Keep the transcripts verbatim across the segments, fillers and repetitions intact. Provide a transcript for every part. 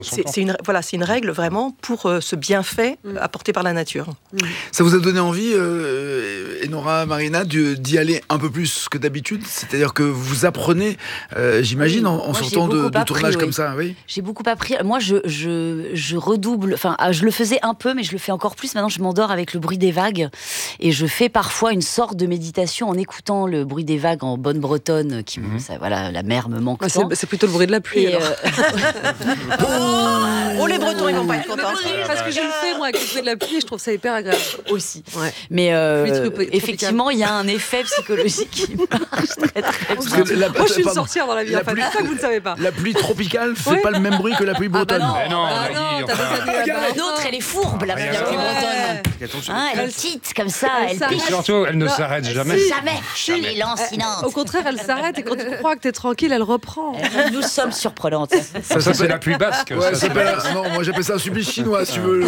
C'est, c'est, une, voilà, c'est une règle vraiment pour euh, ce bienfait mmh. apporté par la nature. Mmh. Ça vous a donné envie, euh, Enora, Marina, d'y aller un peu plus que d'habitude ? C'est-à-dire que vous apprenez, euh, j'imagine, oui. en, en Moi, sortant de, de tournage oui. comme ça, oui. J'ai beaucoup appris. Moi, je, je, je redouble. Enfin, je le faisais un peu, mais je le fais encore plus. Maintenant, je m'endors avec le bruit des vagues. Et je fais parfois une sorte de méditation en écoutant le bruit des vagues en bonne bretonne. Qui, mmh. ça, voilà, la mer me manque. Ouais, c'est, c'est plutôt le bruit de la pluie. Et, euh... oh, les Bretons, ils vont pas être contents. Parce que je le fais, moi, avec le bruit de la pluie, et je trouve ça hyper agréable. Aussi. Ouais. Mais euh, effectivement, il y a un effet psychologique qui marche très, très bien. La, moi, je suis une sorcière dans la vie. La en fait. pluie, c'est ça que vous ne savez pas. La pluie tropicale fait oui. pas le même bruit que la pluie bretonne. Ah bah non, ah bah non, la nôtre, elle est fourbe, la pluie bretonne. Hein, elle est petite, comme ça, elle pique. Surtout, elle ne s'arrête jamais. Jamais. Jamais lancinante. Au contraire, elle s'arrête et quand tu crois que t'es tranquille, elle reprend. Nous sommes surprenantes. Ça, c'est la pluie basque. Non, moi j'appelle ça un subis chinois, si tu veux.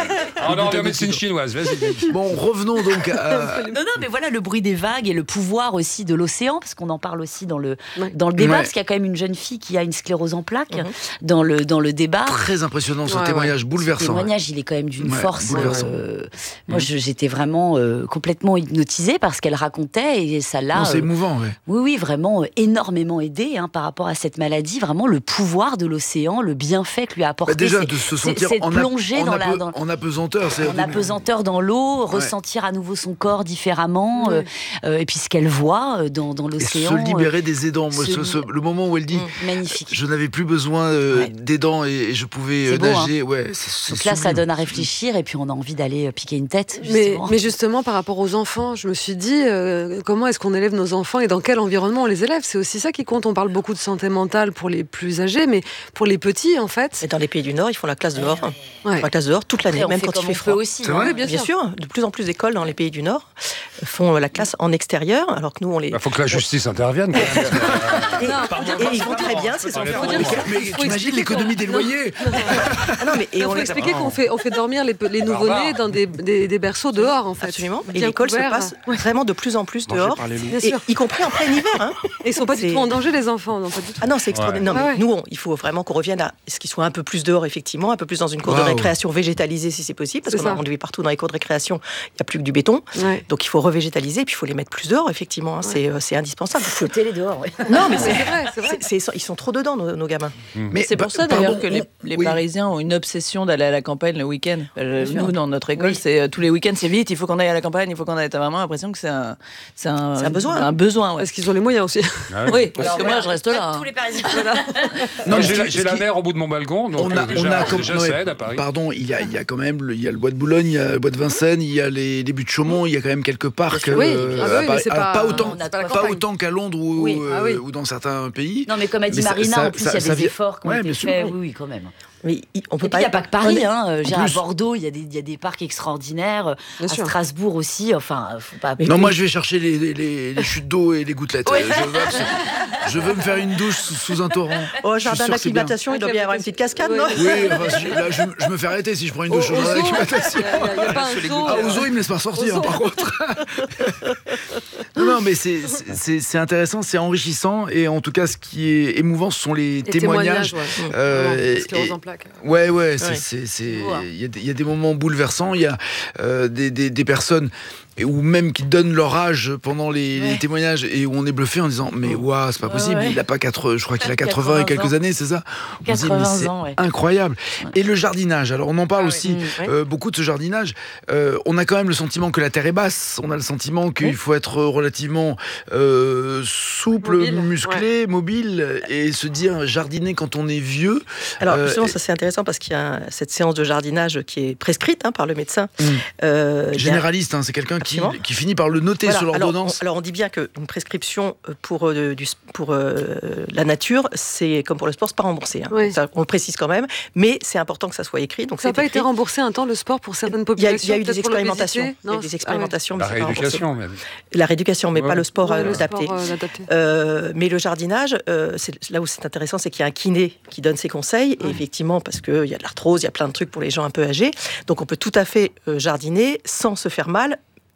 Ah non, on va médecine chinoise, vas-y. Bon, revenons donc à... Non, non, mais voilà, le bruit des vagues et le pouvoir aussi de l'océan, parce qu'on en parle aussi dans le, ouais. dans le débat, ouais. parce qu'il y a quand même une jeune fille qui a une sclérose en plaques mm-hmm. dans, le, dans le débat. Très impressionnant, ce ouais, témoignage, ouais. bouleversant. Ce témoignage, il est quand même d'une ouais, force... Euh, moi, mm. j'étais vraiment euh, complètement hypnotisée par ce qu'elle racontait, et ça l'a... Non, c'est euh, émouvant, ouais. Oui, oui, vraiment euh, énormément aidée hein, par rapport à cette maladie, vraiment le pouvoir de l'océan, le bienfait que lui a apporté. Bah déjà, de se sentir c'est, c'est en, plonger en, dans ape- la, dans, en apesanteur. C'est en apesanteur dans l'eau, ouais. ressentir à nouveau son corps différemment, ouais. euh, et puis ce qu'elle voit dans, dans l'océan. Et se libérer euh, des aidants. Moi, ce, ce, le moment où elle dit mmh, magnifique. Je n'avais plus besoin euh, ouais. d'aidants et, et je pouvais c'est euh, beau, nager. Hein. Ouais, c'est, c'est Donc là, ça donne à réfléchir et puis on a envie d'aller piquer une tête. Justement. Mais, mais justement, par rapport aux enfants, je me suis dit euh, comment est-ce qu'on élève nos enfants et dans quel environnement on les élève ? C'est aussi ça qui compte. On parle beaucoup de santé mentale pour les plus âgés, mais pour les petits, en fait. Et dans les pays du Nord, ils font la classe dehors. Ouais. Ils font la classe dehors toute l'année, même quand il fait froid. Aussi, c'est vrai, bien, bien sûr. sûr. De plus en plus d'écoles dans les pays du Nord font la classe en extérieur, alors que nous, on les. Il faut que la justice intervienne. et, et, et ils vont très bien, ces enfants. Mais t'imagines l'économie des loyers. Ah non, mais et on expliquer qu'on fait, on fait dormir les, les nouveau-nés dans des, des, des berceaux dehors, en fait. Absolument. Et l'école se passe vraiment de plus en plus dehors, et, y compris en plein hiver. Hein. Et ils sont pas du tout en danger, les enfants. Non, pas du tout. Ah non, c'est extraordinaire. Ouais. Non, mais ouais. Nous, on, il faut vraiment qu'on revienne à ce qu'ils soient un peu plus dehors, effectivement, un peu plus dans une cour wow. de récréation végétalisée, si c'est possible, parce c'est qu'on a rendu partout dans les cours de récréation, il n'y a plus que du béton. Ouais. Donc il faut revégétaliser, puis il faut les mettre plus dehors, effectivement. Hein, ouais. c'est, euh, c'est indispensable. Foutez-les dehors, oui. Non, mais c'est, c'est vrai, c'est vrai. C'est, c'est, ils sont trop dedans, nos, nos gamins. Mmh. Mais c'est pour ça, d'ailleurs, pardon, que les, les oui. Parisiens ont une obsession d'aller à la campagne le week-end. Euh, nous, dans notre école, oui. c'est euh, tous les week-ends, c'est vite, il faut qu'on aille à la campagne, il faut qu'on aille. T'as vraiment l'impression que c'est un, c'est un, c'est un besoin. Un besoin, ouais. Est-ce qu'ils ont les moyens aussi ? Ah oui, oui, parce que moi, je reste là. Tous les Parisiens. Non, j'ai, la, j'ai la mer au bout de mon balcon, donc on a, déjà, on a comme, déjà ouais, ça aide à Paris. Pardon, il y a, il y a quand même, le, il y a le bois de Boulogne, il y a le bois de Vincennes, il y a les, les buttes de Chaumont, il y a quand même quelques parcs. Oui, euh, ah oui, pas, mais c'est pas, pas autant, pas, pas autant qu'à Londres ou, oui. euh, ah oui. ou dans certains pays. Non, mais comme a dit mais Marina, ça, en plus, ça, il y a des efforts qui ont été faits. Oui, oui, quand même. Mais on peut et pas. Il n'y a pas que Paris, hein. À Bordeaux, il y a des, il y a des parcs extraordinaires. Bien à sûr. Strasbourg aussi. Enfin, faut pas. Non, moi, je vais chercher les, les, les, les chutes d'eau et les gouttelettes. Oui. Je, veux, je veux me faire une douche sous, sous un torrent. Au jardin d'acclimatation, il doit bien y avoir une petite cascade, non ? Oui, enfin, je, là, je, je me fais arrêter si je prends une douche au jardin d'acclimatation. Ah, au zoo, il me laisse pas sortir, hein, par contre. Non, non, mais c'est, c'est, c'est intéressant, c'est enrichissant, et en tout cas, ce qui est émouvant, ce sont les, les témoignages. témoignages ouais. euh, et, en plaque. Ouais, ouais, c'est, ouais. c'est, c'est, il y a, il y a des moments bouleversants, il y a euh, des, des, des personnes ou même qui donnent leur âge pendant les, ouais. les témoignages et où on est bluffé en disant mais waouh, wow, c'est pas possible, ouais, ouais. il a pas quatre, je crois qu'il a quatre-vingts et quelques années, c'est ça. On se dit mais c'est ans, ouais. incroyable. Ouais. Et le jardinage, alors on en parle ah, aussi ouais. euh, beaucoup de ce jardinage. Euh, on a quand même le sentiment que la terre est basse. On a le sentiment qu'il ouais. faut être relativement euh, souple, mobile. musclé, ouais. mobile et se dire jardiner quand on est vieux. Alors euh, justement, ça c'est intéressant parce qu'il y a cette séance de jardinage qui est prescrite hein, par le médecin. Mmh. Euh, Généraliste, hein, c'est quelqu'un qui Qui, qui finit par le noter voilà. sur l'ordonnance. Alors on, alors on dit bien qu'une prescription pour, euh, du, pour euh, la nature, c'est comme pour le sport, c'est pas remboursé. Hein. Oui. Ça, on le précise quand même, mais c'est important que ça soit écrit. Donc ça n'a pas écrit. été remboursé un temps, le sport, pour certaines populations. Il y a, il y a eu des expérimentations. Il y a des expérimentations. Ah ouais. La rééducation même. La rééducation, mais ouais. pas le sport ouais, euh, le adapté. Sport, euh, adapté. Euh, mais le jardinage, euh, c'est, là où c'est intéressant, c'est qu'il y a un kiné qui donne ses conseils. Ouais. Et effectivement, parce qu'il y a de l'arthrose, il y a plein de trucs pour les gens un peu âgés. Donc on peut tout à fait euh, jardiner sans se faire mal.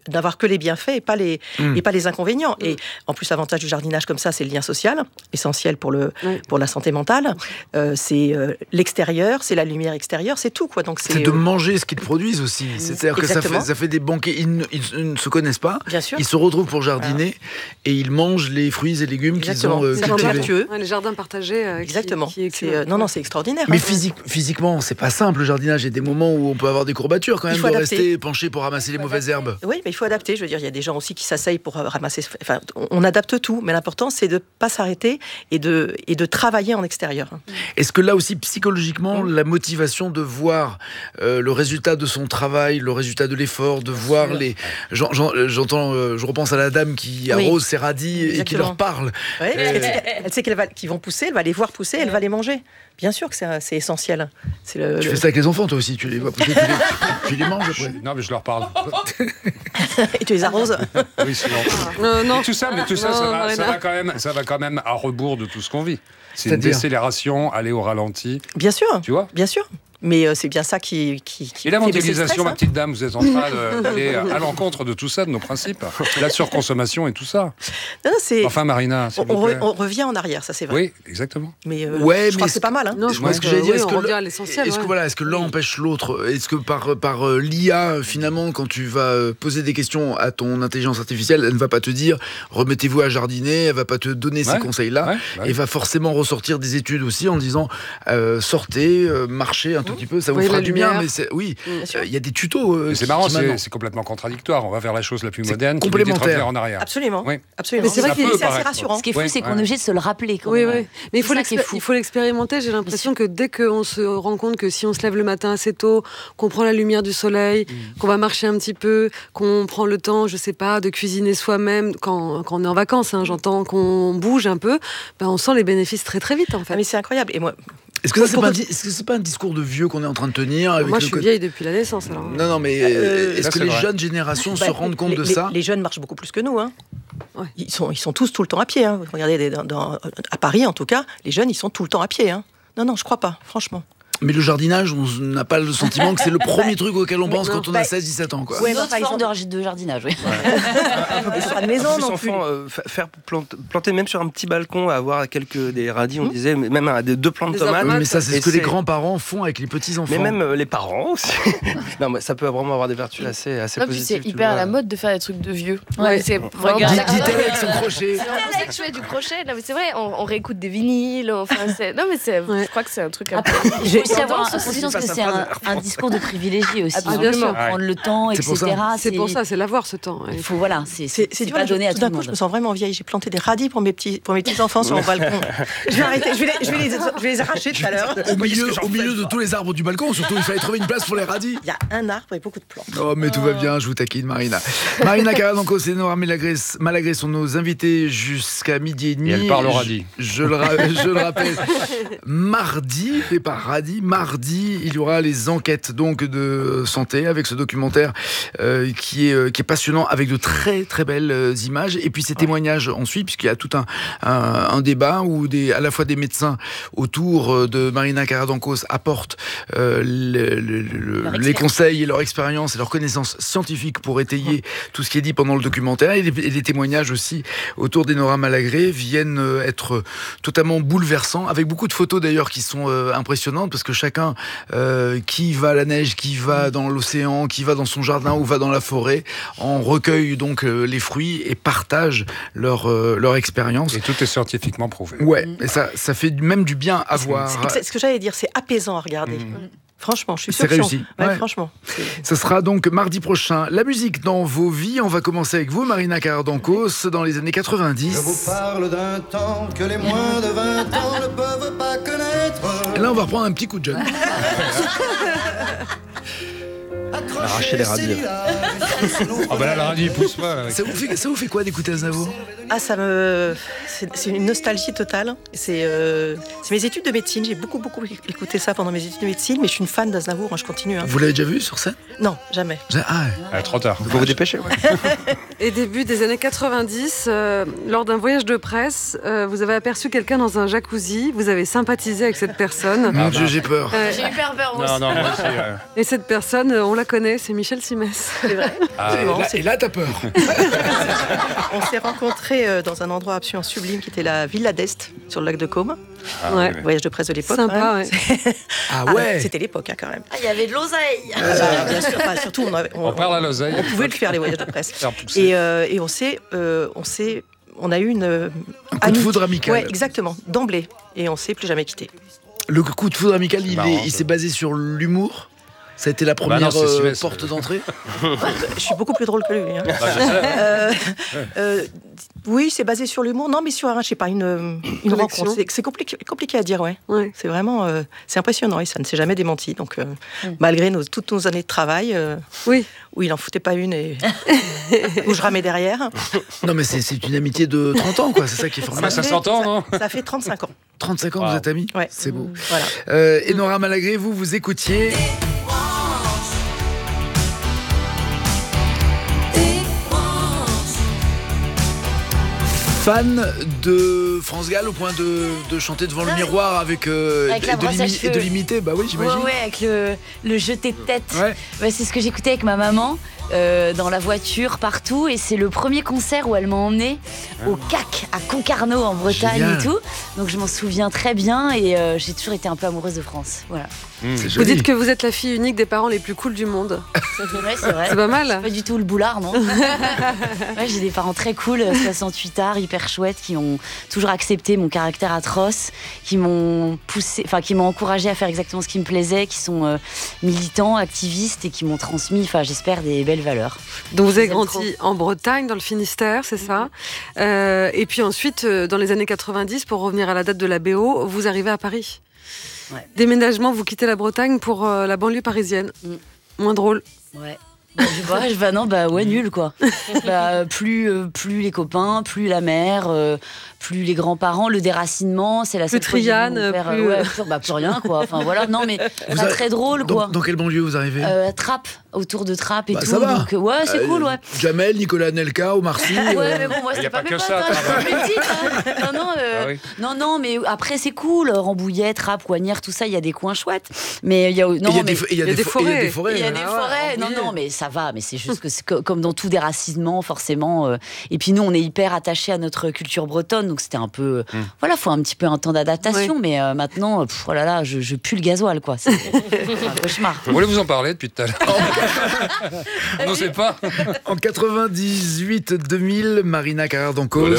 d'avoir que les bienfaits et pas les, mmh. et pas les inconvénients. Mmh. Et en plus, l'avantage du jardinage comme ça, c'est le lien social, essentiel pour, le, mmh. pour la santé mentale. Euh, c'est euh, l'extérieur, c'est la lumière extérieure, c'est tout. Quoi. Donc, c'est, c'est de euh... manger ce qu'ils produisent aussi. C'est-à-dire que ça fait, ça fait des banquets, ils ne, ils ne se connaissent pas, Bien sûr. Ils se retrouvent pour jardiner voilà. et ils mangent les fruits et légumes Exactement. qu'ils ont euh, c'est cultivés. Ouais, les jardins partagés. Euh, Exactement. Qui, qui c'est, euh, non, non, c'est extraordinaire. Mais hein. physique, physiquement, c'est pas simple le jardinage. Il y a des moments où on peut avoir des courbatures quand même, de adapter. rester penché pour ramasser les mauvaises herbes. Oui, mais il faut adapter. Je veux dire, il y a des gens aussi qui s'asseyent pour ramasser. Enfin, on adapte tout, mais l'important, c'est de ne pas s'arrêter et de, et de travailler en extérieur. Est-ce que là aussi, psychologiquement, mmh. la motivation de voir euh, le résultat de son travail, le résultat de l'effort, de voir sûr. les. J'en, j'en, j'entends, euh, je repense à la dame qui arrose oui. ses radis Exactement. et qui leur parle. Oui, euh... elle sait, elle sait qu'elle va, qu'ils vont pousser, elle va les voir pousser, elle va les manger. Bien sûr que c'est, c'est essentiel. C'est le, tu le... fais ça avec les enfants, toi aussi. Tu les vois pousser, tu les, tu les manges après. Non, mais je leur parle. Et tu les arroses. Oui, sinon. Non, non. Mais tout ça, mais tout ça, non, ça, va, ça, va quand même, ça va quand même à rebours de tout ce qu'on vit. C'est C'est-à-dire une décélération, aller au ralenti. Bien sûr. Tu vois ? Bien sûr. Mais euh, c'est bien ça qui, qui, qui Et la mondialisation, stress, ma hein. petite dame, vous êtes en train d'aller à l'encontre de tout ça, de nos principes. La surconsommation et tout ça. Non, non, c'est... Enfin, Marina, s'il on, vous plaît. Re, on revient en arrière, ça c'est vrai. Oui, exactement. Mais, euh, ouais, je mais crois que c'est pas mal. Hein. Non, je pense pense que, que j'allais dire, oui, est-ce on que revient le, à l'essentiel. Est-ce ouais. que voilà, est-ce que l'un empêche l'autre ? Est-ce que par par euh, l'I A finalement, quand tu vas poser des questions à ton intelligence artificielle, elle ne va pas te dire remettez-vous à jardiner, elle va pas te donner ouais, ces conseils-là, ouais, ouais. et va forcément ressortir des études aussi en disant euh, sortez, euh, marchez un tout mmh. petit peu, ça vous oui, fera du bien. Mais c'est, oui, il euh, y a des tutos. Euh, c'est marrant, c'est, c'est complètement contradictoire. On va vers la chose la plus c'est moderne, complémentaire. En arrière. Absolument. Oui. Absolument. Mais c'est vrai que c'est assez rassurant. Ce qui est fou, oui, c'est qu'on ouais. est obligé de se le rappeler. Quand oui, même. oui. Mais il faut, il faut l'expérimenter. J'ai l'impression que dès qu'on se rend compte que si on se lève le matin assez tôt, qu'on prend la lumière du soleil, mm. qu'on va marcher un petit peu, qu'on prend le temps, je sais pas, de cuisiner soi-même quand, quand on est en vacances, hein, j'entends qu'on bouge un peu, ben on sent les bénéfices très très vite en fait. Ah, mais c'est incroyable. Et moi. Est-ce que ça, c'est pas, est-ce que c'est pas un discours de vieux qu'on est en train de tenir avec Moi, le je suis co- vieille depuis la naissance. Alors. Non, non, mais euh, est-ce là, que c'est les vrai. jeunes générations bah, se rendent compte les, de les, ça ? Les jeunes marchent beaucoup plus que nous. Hein. Ouais. Ils, sont, ils sont tous tout le temps à pied. Hein. Regardez, dans, dans, à Paris, en tout cas, les jeunes, ils sont tout le temps à pied. Hein. Non, non, je crois pas, franchement. Mais le jardinage, on n'a pas le sentiment que c'est le premier truc auquel on pense non, quand on bah, a seize dix-sept ans. Quoi. Ouais, une autre forme de, de jardinage, oui. Ouais. Pas de maison non plus. Enfants, euh, faire planter, planter même sur un petit balcon, avoir quelques des radis, on mmh. disait, même à des, deux plants de tomates. Oui, mais ça, c'est ce que c'est... les grands-parents font avec les petits-enfants. Mais même euh, les parents aussi. Non, mais ça peut vraiment avoir des vertus assez, assez non, positives. Puis c'est hyper à la mode de faire des trucs de vieux. Ouais, ouais c'est vraiment. Dit-elle avec son crochet. C'est vrai que je fais du crochet. Non, mais c'est vrai, on, on réécoute des vinyles. Enfin, c'est... Non, mais c'est... Ouais. je crois que c'est un truc. Un peu... Il faut aussi avoir conscience que c'est un, un discours de privilégié aussi. Ah, bien sûr. Prendre le temps, c'est et cetera. C'est, c'est pour ça, c'est l'avoir ce temps. Il faut, voilà, c'est, c'est, c'est, c'est pas dur, donné à tout, tout d'un le coup, monde. Je me sens vraiment vieille. J'ai planté des radis pour mes petits, pour mes petits enfants sur mon balcon. Je vais arrêter. Je vais les, je vais les, je vais les arracher tout à l'heure. Au milieu, au milieu de tous les arbres du balcon, surtout, il fallait trouver une place pour les radis. Il y a un arbre et beaucoup de plantes. Oh, mais tout va bien. Je vous taquine, Marina. Marina Caradan-Cos et Nora Malagré, Malagré sont nos invités jusqu'à midi et demi. Et elle parle au radis. Je, je, le, je le rappelle. Mardi, et pas radis, mardi, il y aura les enquêtes donc de santé avec ce documentaire euh, qui est euh, qui est passionnant avec de très très belles euh, images et puis ces témoignages ensuite puisqu'il y a tout un un, un débat où des à la fois des médecins autour de Marina Caradan-Cos apportent euh, le, le, le, les conseils et leur expérience et leur connaissance scientifique pour étayer mmh. tout ce qui est dit pendant le documentaire et les, et les témoignages aussi autour d'Enora Malagré viennent être totalement bouleversants avec beaucoup de photos d'ailleurs qui sont euh, impressionnantes parce que chacun euh, qui va à la neige, qui va dans l'océan, qui va dans son jardin ou va dans la forêt, en recueille donc euh, les fruits et partage leur, euh, leur expérience. Et tout est scientifiquement prouvé. Ouais, et ça, ça fait même du bien à voir. C'est, c'est, ce que j'allais dire, c'est apaisant à regarder. Mmh. Franchement, je suis sûre c'est réussi. Ouais, ouais. Franchement. C'est... Ça sera donc mardi prochain. La musique dans vos vies. On va commencer avec vous, Marina Caradan-Cos, dans les années quatre-vingt-dix. Je vous parle d'un temps que les moins de vingt ans ne peuvent pas connaître. Et là, on va reprendre un petit coup de jeune. Arracher les radis. Ah bah là, le radis, il pousse pas. Là, ça, vous fait, ça vous fait quoi d'écouter Aznavour ? Ah, ça me. C'est, c'est une nostalgie totale. C'est, euh... c'est mes études de médecine. J'ai beaucoup, beaucoup écouté ça pendant mes études de médecine, mais je suis une fan d'Aznavour, hein, je continue. Hein. Vous l'avez déjà vu sur scène ? Non, jamais. Ah, ah, trop tard. Il faut vous dépêcher. Ouais. Et début des années quatre-vingt-dix, euh, lors d'un voyage de presse, euh, vous avez aperçu quelqu'un dans un jacuzzi, vous avez sympathisé avec cette personne. Mon Dieu, j'ai peur. Euh, j'ai eu peur, peur, moi non, aussi. non, moi aussi, ouais. Et cette personne, on la connaît, c'est Michel Simès. C'est vrai. Ah, et, là, et là, t'as peur. On s'est rencontrés dans un endroit absolument sublime qui était la Villa d'Est, sur le lac de Caume. Ah, ouais. oui, oui. Voyage de presse de l'époque. Sympa, ouais. Ah ouais. Ah, c'était l'époque, hein, quand même. Ah, il y avait de l'oseille. Ah, bah, bien sûr, enfin, surtout, on, avait, on, On parle à l'oseille. on pouvait le faire, les voyages de presse. Et, euh, et on s'est, euh, on s'est, on a eu une un coup de foudre amical. Ouais, exactement, d'emblée. Et on s'est plus jamais quitté. Le coup de foudre amical, il, marrant, est, il s'est basé sur l'humour. Ça a été la première bah non, euh, Simès, porte euh... d'entrée. Je suis beaucoup plus drôle que lui. Hein. Bah, euh, euh, oui, c'est basé sur l'humour. Non, mais sur un, je sais pas, une, une rencontre. C'est, c'est compliqué, compliqué à dire, ouais. ouais. C'est vraiment, euh, c'est impressionnant et ça ne s'est jamais démenti. Donc, euh, mm. malgré nos, toutes nos années de travail, euh, oui. où il en foutait pas une et où je ramais derrière. Non, mais c'est, c'est une amitié de trente ans, quoi. C'est ça qui est formidable. Ça, ça s'entend, non ? Ça fait trente-cinq ans. trente-cinq ans, wow. Vous êtes amis ? Ouais. C'est beau. Voilà. Euh, et Nora Malagré, vous, vous écoutiez. Fan de France Gall au point de, de chanter devant le miroir avec, euh, avec la et, de limi- et de l'imiter, bah oui, j'imagine. Ouais, ouais, avec le, le jeté de tête. Ouais. Ouais, c'est ce que j'écoutais avec ma maman. Euh, dans la voiture, partout, et c'est le premier concert où elle m'a emmenée au C A C à Concarneau en Bretagne. Génial. Et tout. Donc je m'en souviens très bien et euh, j'ai toujours été un peu amoureuse de France. Voilà. Mmh. Vous dites que vous êtes la fille unique des parents les plus cool du monde. Ouais, c'est vrai. C'est pas mal. C'est pas du tout le boulard, non. Ouais, j'ai des parents très cool, soixante-huit arts, hyper chouettes, qui ont toujours accepté mon caractère atroce, qui m'ont poussé, enfin qui m'ont encouragé à faire exactement ce qui me plaisait, qui sont euh, militants, activistes et qui m'ont transmis, enfin j'espère, des belles valeurs. Donc vous avez grandi en Bretagne, dans le Finistère, c'est ça. euh, Et puis ensuite, dans les années quatre-vingt-dix, pour revenir à la date de la B O, vous arrivez à Paris. Ouais. Déménagement, vous quittez la Bretagne pour euh, la banlieue parisienne. Mm. Moins drôle. Ouais. Bah, je vois, je, bah non, bah ouais, nul quoi. Bah, plus, euh, plus les copains, plus la mère, euh, plus les grands-parents, le déracinement, c'est la seule plus Triane, fois plus... Euh, ouais, plus, bah, plus rien quoi. Enfin voilà, non mais vous pas avez... très drôle quoi. Dans, dans quelle banlieue vous arrivez ? euh, Trappes, autour de Trappes et bah, tout. Ça va. Donc, ouais, c'est euh, cool, ouais. Jamel, Nicolas Anelka, Omar Sy. Ouais, euh... mais bon, moi c'était pas, pas mes que potes, ça. hein, je suis petite, hein. Non, non, euh, ah, oui. non, non, mais après c'est cool. Rambouillet, Trappes, Coignères, tout ça, il y a des coins chouettes. Mais il y a, non, il y a mais... des, il y a des, des forêts. Il y a des forêts. Non, non, mais ça va. Mais c'est juste que c'est comme dans tout déracinement, forcément. Euh, et puis nous, on est hyper attachés à notre culture bretonne, donc c'était un peu, mmh. voilà, faut un petit peu un temps d'adaptation. Oui. Mais euh, maintenant, pff, oh là là, je, je pue le gasoil, quoi. C'est un cauchemar. Vous voulez vous en parler depuis tout à l'heure? On ne sait pas. En quatre-vingt-dix-huit deux mille, Marina Carrère d'Ancos.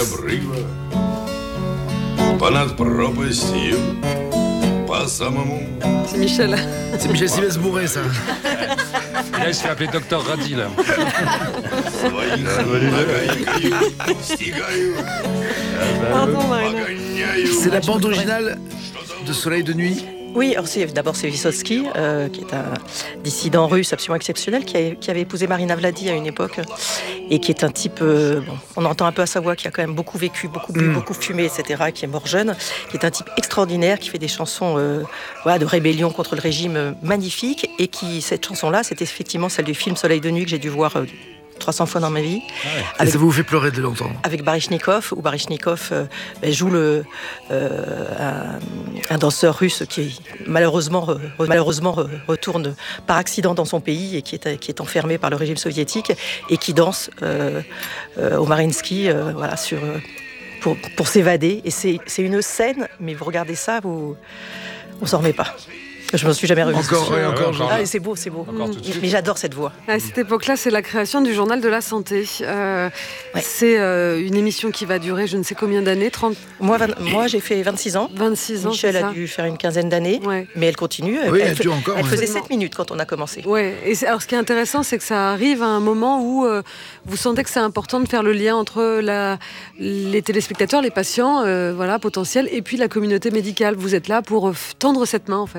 C'est Michel. C'est Michel Simès bourré, ça. Et là, il se fait appeler Docteur Radi, là. Pardon, Marina. C'est la bande originale de Soleil de nuit. Oui, alors c'est, d'abord c'est Vysotsky, euh, qui est un dissident russe absolument exceptionnel, qui, a, qui avait épousé Marina Vladi à une époque, et qui est un type, euh, bon, on entend un peu à sa voix, qui a quand même beaucoup vécu, beaucoup bu, mmh. beaucoup fumé, et cetera, qui est mort jeune, qui est un type extraordinaire, qui fait des chansons euh, voilà, de rébellion contre le régime euh, magnifiques, et qui, cette chanson-là, c'était effectivement celle du film Soleil de nuit que j'ai dû voir euh, trois cents fois dans ma vie. Ah ouais. Avec, et ça vous fait pleurer de l'entendre. Avec Baryshnikov, où Baryshnikov euh, joue le, euh, un, un danseur russe qui malheureusement, re, malheureusement re, retourne par accident dans son pays et qui est, qui est enfermé par le régime soviétique et qui danse euh, euh, au Mariinsky euh, voilà, sur, euh, pour, pour s'évader. Et c'est, c'est une scène, mais vous regardez ça, vous, on s'en remet pas. Je m'en suis jamais revu. Encore, oui, encore. Ah, c'est beau, c'est beau. Encore mmh. Mais j'adore cette voix. À cette époque-là, c'est la création du Journal de la Santé. Euh, ouais. C'est euh, une émission qui va durer je ne sais combien d'années, trente Moi, vingt... Moi j'ai fait vingt-six ans. vingt-six ans. Michel a dû faire une quinzaine d'années, ouais. Mais elle continue. Oui, elle, elle, fait... encore, elle ouais. faisait sept minutes quand on a commencé. Ouais. Et alors, ce qui est intéressant, c'est que ça arrive à un moment où euh, vous sentez que c'est important de faire le lien entre la... les téléspectateurs, les patients, euh, voilà, potentiels, et puis la communauté médicale. Vous êtes là pour tendre cette main, en fait. Oui,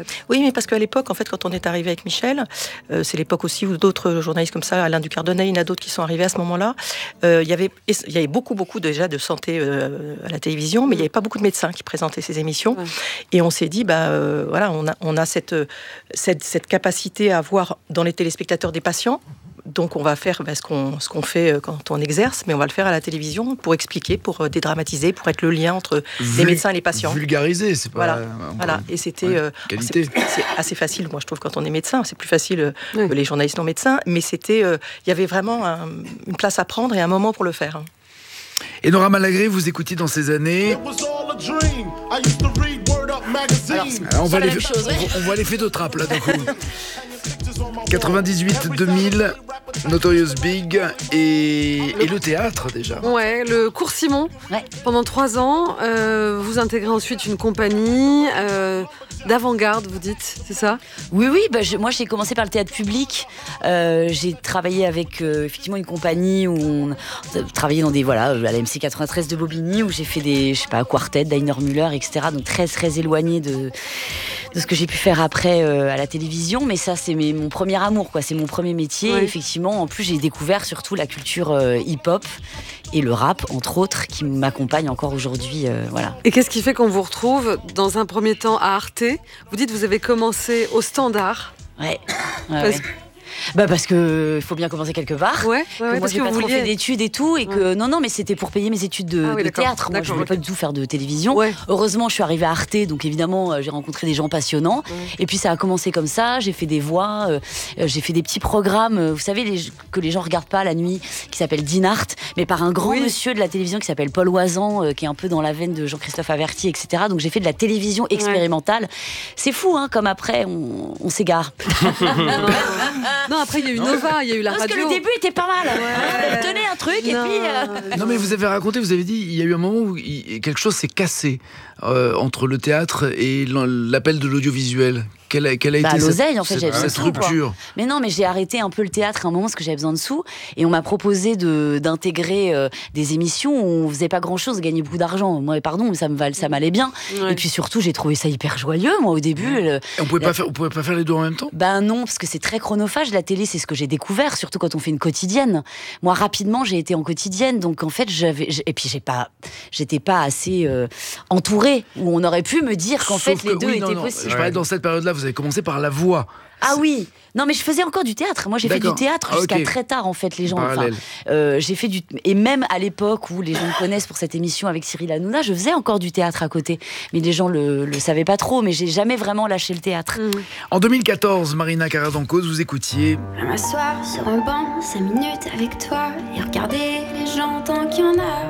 mais parce qu'à l'époque, en fait, quand on est arrivé avec Michel, euh, c'est l'époque aussi où d'autres journalistes comme ça, Alain Ducardonnet, il y en a d'autres qui sont arrivés à ce moment-là. Euh, il y avait, il y avait beaucoup, beaucoup déjà de santé euh, à la télévision, mais il n'y avait pas beaucoup de médecins qui présentaient ces émissions. Ouais. Et on s'est dit, bah euh, voilà, on a, on a cette, cette, cette capacité à avoir dans les téléspectateurs des patients. Donc on va faire bah, ce, qu'on, ce qu'on fait quand on exerce, mais on va le faire à la télévision pour expliquer, pour dédramatiser, pour être le lien entre Vul- les médecins et les patients. Vulgariser, c'est pas... Voilà, voilà. Et c'était ouais, euh, c'est, c'est assez facile, moi je trouve, quand on est médecin, c'est plus facile euh, oui. que les journalistes non médecins, mais c'était, il euh, y avait vraiment un, une place à prendre et un moment pour le faire. Et Nora Malagré, vous écoutiez dans ces années... Alors, on, va les, chose, ouais. on voit l'effet de trappe là d'un coup. quatre-vingt-dix-huit deux mille, Notorious Big et, et le théâtre déjà. Ouais, le cours Simon. Ouais. Pendant trois ans, euh, vous intégrez ensuite une compagnie euh, d'avant-garde, vous dites, c'est ça ? Oui, oui. Bah, je, moi, j'ai commencé par le théâtre public. Euh, j'ai travaillé avec euh, effectivement une compagnie où on, on travaillait dans des voilà à la M C quatre-vingt-treize de Bobigny où j'ai fait des je sais pas quartet, Dainer Müller, et cetera. Donc très très éloigné de de ce que j'ai pu faire après euh, à la télévision, mais ça c'est mes, mon premier amour, quoi. C'est mon premier métier. Ouais. Et effectivement, en plus j'ai découvert surtout la culture euh, hip-hop et le rap, entre autres, qui m'accompagne encore aujourd'hui. Euh, voilà. Et qu'est-ce qui fait qu'on vous retrouve dans un premier temps à Arte ? Vous dites que vous avez commencé au Standard. Ouais. ouais, Parce... ouais. Bah parce que faut bien commencer quelque part. Ouais, ouais, que moi parce j'ai que pas vous trop vouliez... fait d'études et tout et que ouais. non non mais c'était pour payer mes études de, ah oui, de théâtre. Moi je voulais pas du tout faire de télévision. Ouais. Heureusement je suis arrivée à Arte, donc évidemment j'ai rencontré des gens passionnants. Ouais. Et puis ça a commencé comme ça. J'ai fait des voix, euh, j'ai fait des petits programmes. Vous savez les, que les gens regardent pas la nuit, qui s'appelle Dinart, mais par un grand oui. monsieur de la télévision qui s'appelle Paul Oisan, euh, qui est un peu dans la veine de Jean-Christophe Averty, et cetera. Donc j'ai fait de la télévision expérimentale. Ouais. C'est fou hein, comme après on, on s'égare. Non après il y a eu Nova. Il y a eu la Parce radio. que le début était pas mal. Ouais. Tenez un truc non. et puis. Euh... Non mais vous avez raconté, vous avez dit, il y a eu un moment où il, quelque chose s'est cassé euh, entre le théâtre et l'appel de l'audiovisuel. Quelle a, quelle a bah, été l'oseille, cette, en fait, cette, j'avais besoin cette de rupture sous, Mais non, mais j'ai arrêté un peu le théâtre à un moment parce que j'avais besoin de sous. Et on m'a proposé de, d'intégrer euh, des émissions où on faisait pas grand-chose, gagner beaucoup d'argent. Moi, pardon, mais ça, me, ça m'allait bien. Ouais. Et puis surtout, j'ai trouvé ça hyper joyeux, moi, au début. Le, et on pouvait la... pas faire, on pouvait pas faire les deux en même temps ? Ben non, parce que c'est très chronophage. La télé, c'est ce que j'ai découvert, surtout quand on fait une quotidienne. Moi, rapidement, j'ai été en quotidienne. Donc, en fait, j'avais... Et puis, j'ai pas... j'étais pas assez euh, entourée où on aurait pu me dire qu'en Sauf fait, les deux oui, non, étaient non. possibles. Je parlais dans cette période-là, vous avez commencé par la voix. Ah oui, non mais je faisais encore du théâtre. Moi j'ai D'accord. fait du théâtre ah, jusqu'à okay. très tard en fait les gens. Enfin, euh, j'ai fait du et même à l'époque où les gens me connaissent pour cette émission avec Cyril Hanouna, je faisais encore du théâtre à côté. Mais les gens le, le savaient pas trop. Mais j'ai jamais vraiment lâché le théâtre. Mmh. En deux mille quatorze, Marina Carrère-Dancause, vous écoutiez. À m'asseoir sur un banc, cinq minutes avec toi et regarder les gens tant qu'il y en a.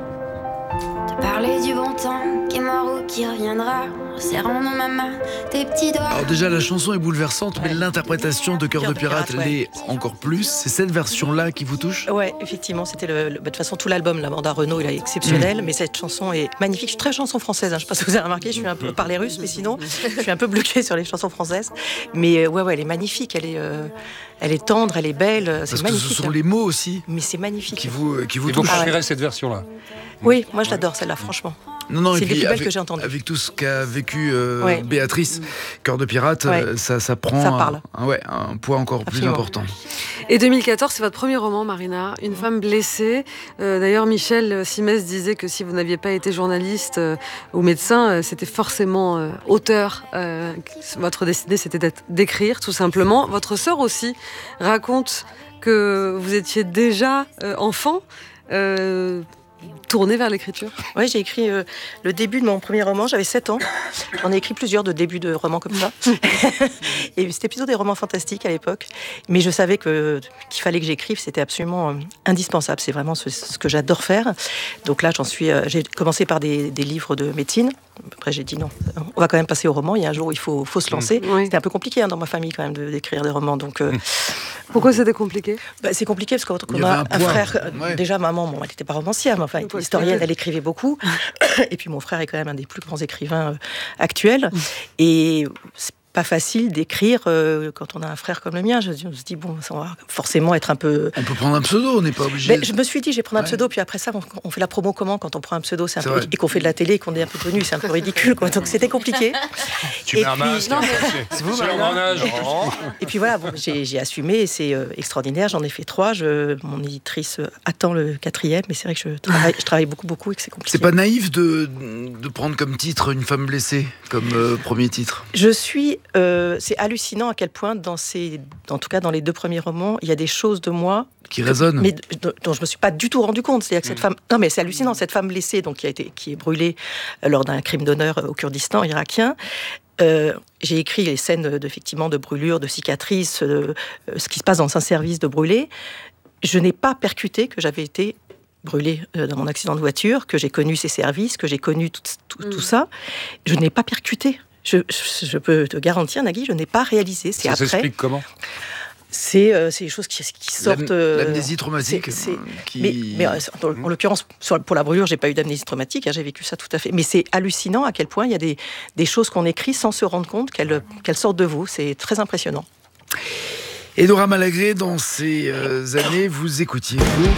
Te parler du bon temps qui est mort ou qui reviendra. Serrant dans ma main tes petits doigts. Alors déjà la chanson est bouleversante, ouais. mais l'interprétation de Cœur de, de Pirate, pirate ouais. l'est encore plus. C'est cette version-là qui vous touche ? Ouais, effectivement, c'était le, le, de toute façon tout l'album, la bande à Renaud, il est exceptionnel, mmh. mais cette chanson est magnifique. Je suis très chanson française, hein. Je ne sais pas si vous avez remarqué, je suis un peu par les Russes, mais sinon je suis un peu bloquée sur les chansons françaises. Mais ouais, ouais, elle est magnifique, elle est, euh, elle est tendre, elle est belle, c'est Parce magnifique. Que ce sont hein. les mots aussi. Mais c'est magnifique. Qui vous, qui vous Et touchent. vous préférez ah ouais. cette version-là ? Oui, moi je l'adore celle-là, franchement. Non, non, c'est et puis les plus belles avec, que j'ai entendues. Avec tout ce qu'a vécu euh, ouais. Béatrice, Cœur de Pirate, ouais. euh, ça, ça prend ça parle. Un, un, ouais, un poids encore Absolument. plus important. Et deux mille quatorze, c'est votre premier roman, Marina, Une femme blessée. Euh, d'ailleurs, Michel Simès disait que si vous n'aviez pas été journaliste euh, ou médecin, euh, c'était forcément euh, auteur. Euh, votre destinée, c'était d'être, d'écrire, tout simplement. Votre sœur aussi raconte que vous étiez déjà euh, enfant. Euh, tourné vers l'écriture. Oui, j'ai écrit euh, le début de mon premier roman, j'avais sept ans. J'en ai écrit plusieurs de débuts de romans comme ça. Et c'était plutôt des romans fantastiques à l'époque. Mais je savais que, qu'il fallait que j'écrive, c'était absolument euh, indispensable. C'est vraiment ce, ce que j'adore faire. Donc là, j'en suis, euh, j'ai commencé par des, des livres de médecine. Après, j'ai dit non, on va quand même passer au roman. Il y a un jour où il faut, faut se lancer. Mmh. Oui. C'était un peu compliqué hein, dans ma famille quand même de, d'écrire des romans. Donc, euh, pourquoi c'était compliqué ? Bah, c'est compliqué parce qu'on a un, un frère. Ouais. Déjà, maman, bon, elle n'était pas romancière, mais enfin, elle était historienne, elle écrivait beaucoup. Et puis mon frère est quand même un des plus grands écrivains euh, actuels. Et pas facile d'écrire euh, quand on a un frère comme le mien. Je, je me dis, bon, ça va forcément être un peu... On peut prendre un pseudo, on n'est pas obligé. Ben, je me suis dit, je vais prendre un pseudo, ouais. puis après ça, on, on fait la promo comment quand on prend un pseudo, c'est un c'est peu, et qu'on fait de la télé et qu'on est un peu connu, c'est un peu ridicule, quoi. Donc c'était compliqué. Tu et mets un puis, masque, non, mais... c'est vous, c'est mon âge. Et puis voilà, bon, j'ai, j'ai assumé, et c'est euh, extraordinaire, j'en ai fait trois, je, mon éditrice attend le quatrième, mais c'est vrai que je travaille, je travaille beaucoup, beaucoup et que c'est compliqué. C'est pas naïf de, de prendre comme titre Une femme blessée, comme euh, premier titre? Je suis... Euh, c'est hallucinant à quel point, dans ces, en tout cas dans les deux premiers romans, il y a des choses de moi qui résonnent, mais dont je me suis pas du tout rendu compte. C'est-à-dire que cette mmh. femme, non mais c'est hallucinant, cette femme blessée, donc qui a été, qui est brûlée lors d'un crime d'honneur au Kurdistan irakien. Euh, j'ai écrit les scènes de, effectivement de brûlures, de cicatrices, euh, ce qui se passe dans un service de brûlés. Je n'ai pas percuté que j'avais été brûlée dans mon accident de voiture, que j'ai connu ces services, que j'ai connu tout, tout, mmh. tout ça. Je n'ai pas percuté. Je, je, je peux te garantir, Nagui, je n'ai pas réalisé. C'est ça après. s'explique comment? C'est, euh, c'est des choses qui, qui sortent. Euh, l'amnésie traumatique. C'est, c'est, qui... Mais, mais en, en l'occurrence, pour la brûlure, j'ai pas eu d'amnésie traumatique. Hein, j'ai vécu ça tout à fait. Mais c'est hallucinant à quel point il y a des, des choses qu'on écrit sans se rendre compte qu'elles, qu'elles sortent de vous. C'est très impressionnant. Et Dora Malagré, dans ces euh, années, vous écoutiez vous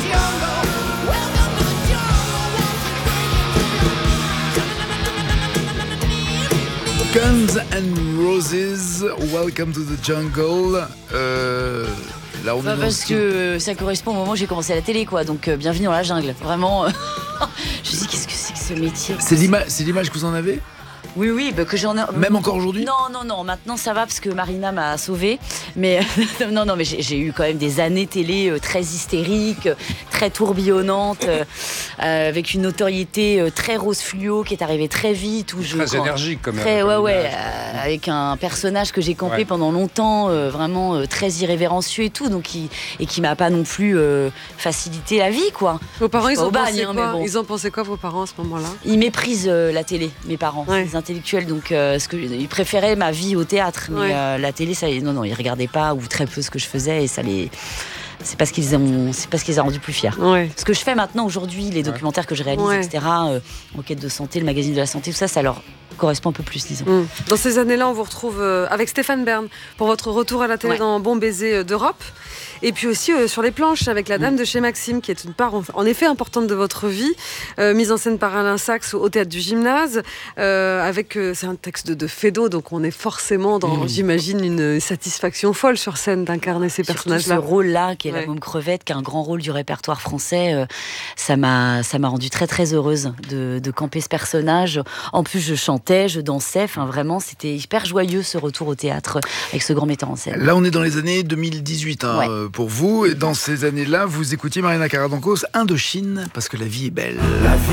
Guns N' Roses, Welcome to the Jungle. Euh, là, on bah, est dans parce ce... que ça correspond au moment où j'ai commencé à la télé, quoi. Donc, euh, bienvenue dans la jungle. Vraiment, euh... je me dis, qu'est-ce que c'est que ce métier? C'est l'image, c'est l'image que vous en avez? Oui, oui, bah que j'en ai. Même encore aujourd'hui? Non, non, non. Maintenant, ça va parce que Marina m'a sauvée. Mais non, non, mais j'ai, j'ai eu quand même des années télé très hystériques, très tourbillonnantes, euh, avec une notoriété très rose fluo qui est arrivée très vite. Où je, très quand, énergique, quand même. Très, ouais, ouais, euh, avec un personnage que j'ai campé ouais. pendant longtemps, euh, vraiment euh, très irrévérencieux et tout, donc qui et qui m'a pas non plus euh, facilité la vie, quoi. Vos parents, ils ont, bagne, hein, quoi bon. ils ont pensé quoi, vos parents, à ce moment-là? Ils méprisent euh, la télé, mes parents. Ouais. Les intellectuels, donc euh, ce que, ils préféraient ma vie au théâtre, mais ouais. euh, la télé, ça, non, non, ils regardaient pas ou très peu ce que je faisais et ça les, c'est parce qu'ils ont, c'est parce qu'ils ont rendu plus fiers. Ouais. Ce que je fais maintenant aujourd'hui, les documentaires que je réalise, ouais. et cetera, euh, Enquête de santé, le magazine de la santé, tout ça, ça leur correspond un peu plus, disons. Mmh. Dans ces années-là, on vous retrouve euh, avec Stéphane Bern pour votre retour à la télé ouais. dans Bon baiser d'Europe. Et puis aussi euh, sur les planches avec La Dame mmh. de chez Maxime, qui est une part en, en effet importante de votre vie, euh, mise en scène par Alain Sachs au Théâtre du Gymnase, euh, avec euh, c'est un texte de, de Feydeau, donc on est forcément dans, mmh. j'imagine, une satisfaction folle sur scène d'incarner ces Surtout personnages-là. Ce rôle-là, qui est ouais. la môme crevette, qui est un grand rôle du répertoire français, euh, ça m'a, ça m'a rendue très très heureuse de, de camper ce personnage. En plus, je chantais, je dansais, enfin vraiment, c'était hyper joyeux ce retour au théâtre avec ce grand metteur en scène. Là, on est dans les années deux mille dix-huit, hein, ouais. pour vous. Et dans ces années-là, vous écoutiez Marina Caradoncos, Indochine, parce que la vie est belle. La vie